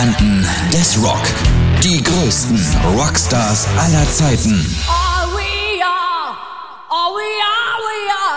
Des Rock. Die größten Rockstars aller Zeiten. All we are,